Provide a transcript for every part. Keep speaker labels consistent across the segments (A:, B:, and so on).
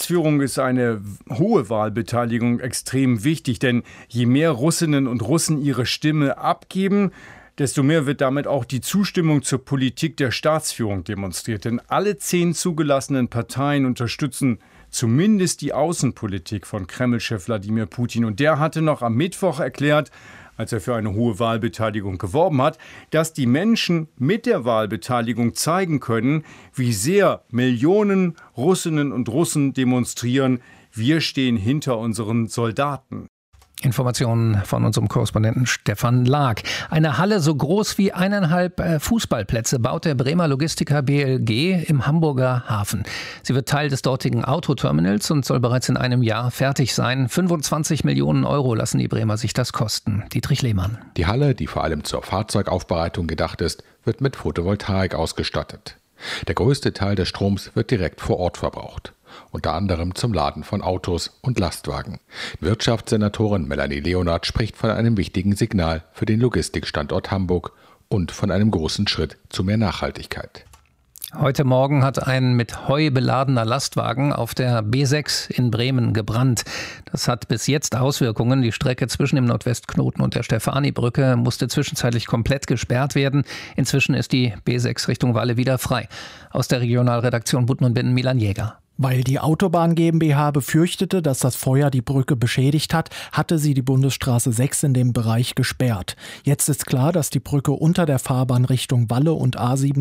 A: Staatsführung ist eine hohe Wahlbeteiligung extrem wichtig, denn je mehr Russinnen und Russen ihre Stimme abgeben, desto mehr wird damit auch die Zustimmung zur Politik der Staatsführung demonstriert. Denn alle 10 zugelassenen Parteien unterstützen zumindest die Außenpolitik von Kreml-Chef Wladimir Putin. Und der hatte noch am Mittwoch erklärt, als er für eine hohe Wahlbeteiligung geworben hat, dass die Menschen mit der Wahlbeteiligung zeigen können, wie sehr Millionen Russinnen und Russen demonstrieren, wir stehen hinter unseren Soldaten.
B: Informationen von unserem Korrespondenten Stefan Lag. Eine Halle so groß wie 1,5 Fußballplätze baut der Bremer Logistiker BLG im Hamburger Hafen. Sie wird Teil des dortigen Autoterminals und soll bereits in einem Jahr fertig sein. 25 Millionen Euro lassen die Bremer sich das kosten. Dietrich Lehmann.
C: Die Halle, die vor allem zur Fahrzeugaufbereitung gedacht ist, wird mit Photovoltaik ausgestattet. Der größte Teil des Stroms wird direkt vor Ort verbraucht. Unter anderem zum Laden von Autos und Lastwagen. Wirtschaftssenatorin Melanie Leonard spricht von einem wichtigen Signal für den Logistikstandort Hamburg und von einem großen Schritt zu mehr Nachhaltigkeit.
B: Heute Morgen hat ein mit Heu beladener Lastwagen auf der B6 in Bremen gebrannt. Das hat bis jetzt Auswirkungen. Die Strecke zwischen dem Nordwestknoten und der Stefani-Brücke musste zwischenzeitlich komplett gesperrt werden. Inzwischen ist die B6 Richtung Walle wieder frei. Aus der Regionalredaktion Buten und Binnen Milan Jäger.
D: Weil die Autobahn GmbH befürchtete, dass das Feuer die Brücke beschädigt hat, hatte sie die Bundesstraße 6 in dem Bereich gesperrt. Jetzt ist klar, dass die Brücke unter der Fahrbahn Richtung Walle und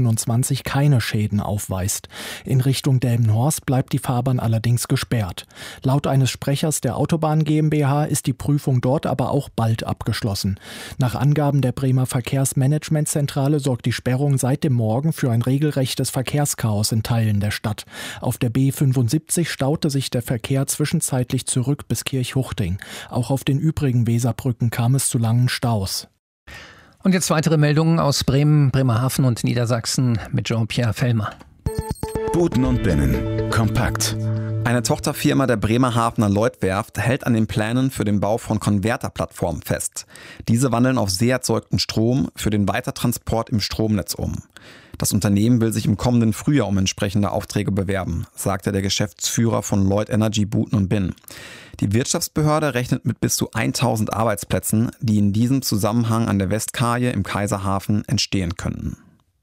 D: A27 keine Schäden aufweist. In Richtung Delmenhorst bleibt die Fahrbahn allerdings gesperrt. Laut eines Sprechers der Autobahn GmbH ist die Prüfung dort aber auch bald abgeschlossen. Nach Angaben der Bremer Verkehrsmanagementzentrale sorgt die Sperrung seit dem Morgen für ein regelrechtes Verkehrschaos in Teilen der Stadt. Auf der B75 staute sich der Verkehr zwischenzeitlich zurück bis Kirchhuchting. Auch auf den übrigen Weserbrücken kam es zu langen Staus.
B: Und jetzt weitere Meldungen aus Bremen, Bremerhaven und Niedersachsen mit Jean-Pierre Fellmer.
E: Buten und Binnen. Kompakt. Eine Tochterfirma der Bremerhavener Lloyd-Werft hält an den Plänen für den Bau von Konverterplattformen fest. Diese wandeln auf see erzeugten Strom für den Weitertransport im Stromnetz um. Das Unternehmen will sich im kommenden Frühjahr um entsprechende Aufträge bewerben, sagte der Geschäftsführer von Lloyd Energy Buten und Binnen. Die Wirtschaftsbehörde rechnet mit bis zu 1000 Arbeitsplätzen, die in diesem Zusammenhang an der Westkaje im Kaiserhafen entstehen könnten.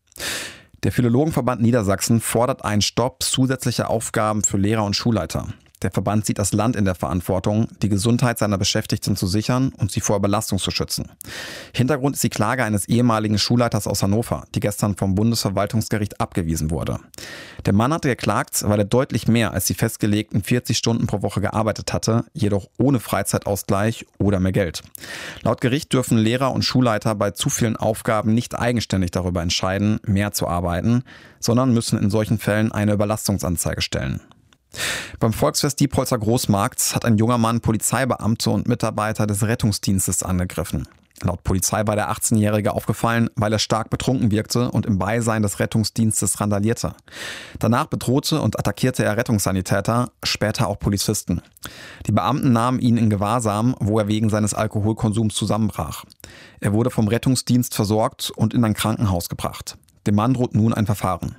E: Der Philologenverband Niedersachsen fordert einen Stopp zusätzlicher Aufgaben für Lehrer und Schulleiter. Der Verband sieht das Land in der Verantwortung, die Gesundheit seiner Beschäftigten zu sichern und sie vor Überlastung zu schützen. Hintergrund ist die Klage eines ehemaligen Schulleiters aus Hannover, die gestern vom Bundesverwaltungsgericht abgewiesen wurde. Der Mann hatte geklagt, weil er deutlich mehr als die festgelegten 40 Stunden pro Woche gearbeitet hatte, jedoch ohne Freizeitausgleich oder mehr Geld. Laut Gericht dürfen Lehrer und Schulleiter bei zu vielen Aufgaben nicht eigenständig darüber entscheiden, mehr zu arbeiten, sondern müssen in solchen Fällen eine Überlastungsanzeige stellen. Beim Volksfest Diepholzer Großmarkt hat ein junger Mann Polizeibeamte und Mitarbeiter des Rettungsdienstes angegriffen. Laut Polizei war der 18-Jährige aufgefallen, weil er stark betrunken wirkte und im Beisein des Rettungsdienstes randalierte. Danach bedrohte und attackierte er Rettungssanitäter, später auch Polizisten. Die Beamten nahmen ihn in Gewahrsam, wo er wegen seines Alkoholkonsums zusammenbrach. Er wurde vom Rettungsdienst versorgt und in ein Krankenhaus gebracht. Dem Mann droht nun ein Verfahren.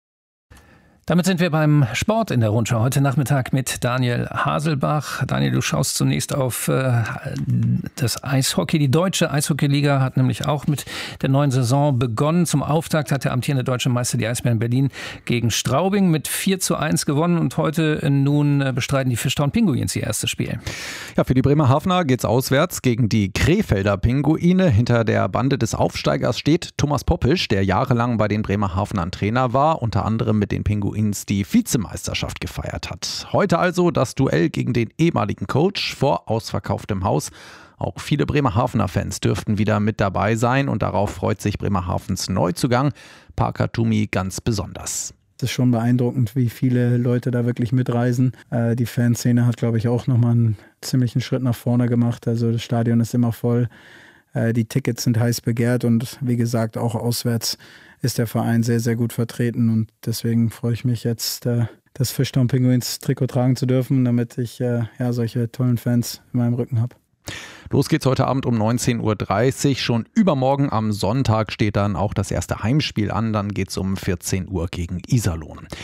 B: Damit sind wir beim Sport in der Rundschau. Heute Nachmittag mit Daniel Haselbach. Daniel, du schaust zunächst auf das Eishockey. Die deutsche Eishockeyliga hat nämlich auch mit der neuen Saison begonnen. Zum Auftakt hat der amtierende deutsche Meister, die Eisbären Berlin, gegen Straubing mit 4:1 gewonnen. Und heute nun bestreiten die Fischtown Pinguins ihr erstes Spiel.
F: Ja, für die Bremerhavener geht's auswärts gegen die Krefelder Pinguine. Hinter der Bande des Aufsteigers steht Thomas Poppisch, der jahrelang bei den Bremerhavenern Trainer war, unter anderem mit den Pinguinen die Vizemeisterschaft gefeiert hat. Heute also das Duell gegen den ehemaligen Coach vor ausverkauftem Haus. Auch viele Bremerhavener Fans dürften wieder mit dabei sein und darauf freut sich Bremerhavens Neuzugang Parker Toomey ganz besonders.
G: Es ist schon beeindruckend, wie viele Leute da wirklich mitreisen. Die Fanszene hat, glaube ich, auch nochmal einen ziemlichen Schritt nach vorne gemacht. Also das Stadion ist immer voll. Die Tickets sind heiß begehrt und wie gesagt, auch auswärts ist der Verein sehr, sehr gut vertreten und deswegen freue ich mich jetzt, das Fischtown Pinguins Trikot tragen zu dürfen, damit ich solche tollen Fans in meinem Rücken habe.
F: Los geht's heute Abend um 19:30 Uhr. Schon übermorgen am Sonntag steht dann auch das erste Heimspiel an. Dann geht's um 14 Uhr gegen Iserlohn.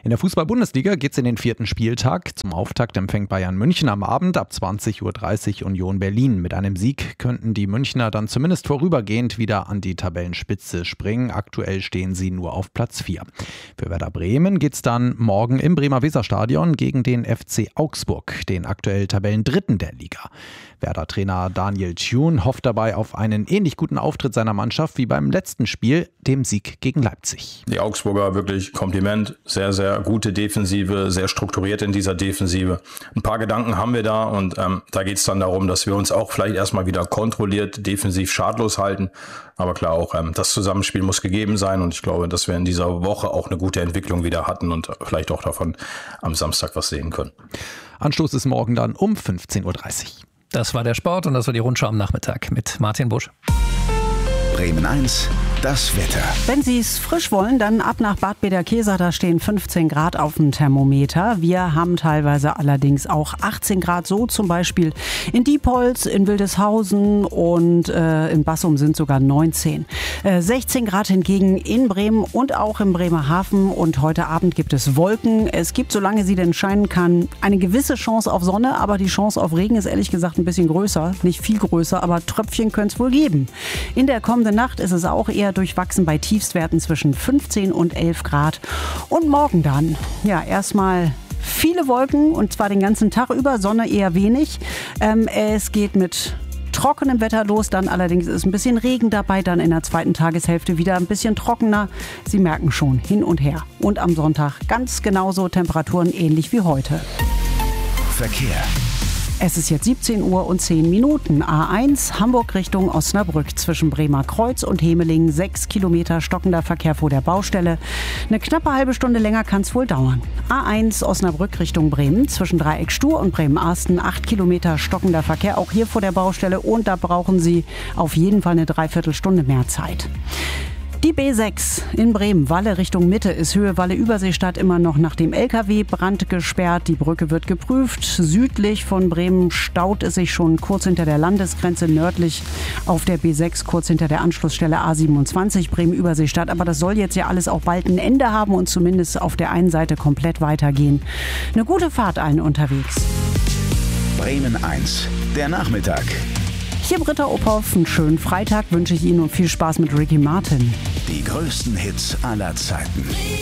F: In der Fußball-Bundesliga geht es in den 4. Spieltag. Zum Auftakt empfängt Bayern München am Abend ab 20.30 Uhr Union Berlin. Mit einem Sieg könnten die Münchner dann zumindest vorübergehend wieder an die Tabellenspitze springen. Aktuell stehen sie nur auf Platz 4. Für Werder Bremen geht es dann morgen im Bremer Weserstadion gegen den FC Augsburg, den aktuell Tabellendritten der Liga. Werder-Trainer Daniel Thune hofft dabei auf einen ähnlich guten Auftritt seiner Mannschaft wie beim letzten Spiel, dem Sieg gegen Leipzig.
H: Die Augsburger wirklich Kompliment, sehr, sehr gute Defensive, sehr strukturiert in dieser Defensive. Ein paar Gedanken haben wir da und da geht es dann darum, dass wir uns auch vielleicht erstmal wieder kontrolliert, defensiv schadlos halten. Aber klar, auch das Zusammenspiel muss gegeben sein und ich glaube, dass wir in dieser Woche auch eine gute Entwicklung wieder hatten und vielleicht auch davon am Samstag was sehen können.
F: Anstoß ist morgen dann um 15.30 Uhr.
B: Das war der Sport und das war die Rundschau am Nachmittag mit Martin Busch.
I: Bremen 1, das Wetter.
J: Wenn Sie es frisch wollen, dann ab nach Bad Bederkesa, da stehen 15 Grad auf dem Thermometer. Wir haben teilweise allerdings auch 18 Grad, so zum Beispiel in Diepholz, in Wildeshausen und in Bassum sind sogar 19. 16 Grad hingegen in Bremen und auch im Bremerhaven und heute Abend gibt es Wolken. Es gibt, solange sie denn scheinen kann, eine gewisse Chance auf Sonne, aber die Chance auf Regen ist ehrlich gesagt ein bisschen größer, nicht viel größer, aber Tröpfchen könnte es wohl geben. In der kommenden Nacht ist es auch eher durchwachsen bei Tiefstwerten zwischen 15 und 11 Grad. Und morgen dann, ja, erstmal viele Wolken und zwar den ganzen Tag über, Sonne eher wenig. Es geht mit trockenem Wetter los, dann allerdings ist ein bisschen Regen dabei, dann in der zweiten Tageshälfte wieder ein bisschen trockener. Sie merken schon, hin und her. Und am Sonntag ganz genauso Temperaturen ähnlich wie heute.
I: Verkehr.
J: Es ist jetzt 17 Uhr und 10 Minuten. A1 Hamburg Richtung Osnabrück zwischen Bremer Kreuz und Hemeling. 6 Kilometer stockender Verkehr vor der Baustelle. Eine knappe halbe Stunde länger kann es wohl dauern. A1 Osnabrück Richtung Bremen zwischen Dreieck Stur und Bremen-Arsten. 8 Kilometer stockender Verkehr auch hier vor der Baustelle. Und da brauchen Sie auf jeden Fall eine Dreiviertelstunde mehr Zeit. Die B6 in Bremen, Walle Richtung Mitte, ist Höhe Walle-Überseestadt immer noch nach dem LKW-Brand gesperrt. Die Brücke wird geprüft. Südlich von Bremen staut es sich schon kurz hinter der Landesgrenze, nördlich auf der B6, kurz hinter der Anschlussstelle A27 Bremen-Überseestadt. Aber das soll jetzt ja alles auch bald ein Ende haben und zumindest auf der einen Seite komplett weitergehen. Eine gute Fahrt allen unterwegs.
I: Bremen 1, der Nachmittag.
J: Hier Britta Ophoff, einen schönen Freitag wünsche ich Ihnen und viel Spaß mit Ricky Martin.
I: Die größten Hits aller Zeiten.